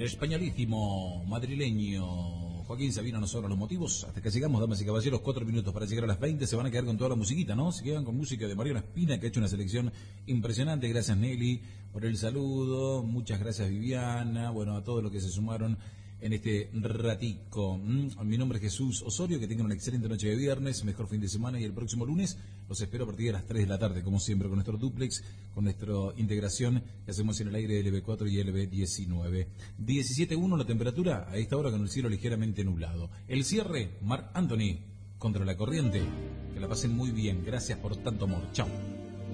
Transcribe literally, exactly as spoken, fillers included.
españolísimo, madrileño, Joaquín Sabina nos habla los motivos. Hasta que llegamos, damas y caballeros, cuatro minutos para llegar a las veinte. Se van a quedar con toda la musiquita, ¿no? Se quedan con música de Mariano Espina, que ha hecho una selección impresionante. Gracias, Nelly, por el saludo. Muchas gracias, Viviana. Bueno, a todos los que se sumaron en este ratico. Mi nombre es Jesús Osorio, que tengan una excelente noche de viernes, mejor fin de semana, y el próximo lunes los espero a partir de las tres de la tarde, como siempre, con nuestro duplex, con nuestra integración que hacemos en el aire de L B cuatro y L B diecinueve. diecisiete punto uno la temperatura, a esta hora con el cielo ligeramente nublado. El cierre, Marc Anthony, contra la corriente. Que la pasen muy bien, gracias por tanto amor. Chao.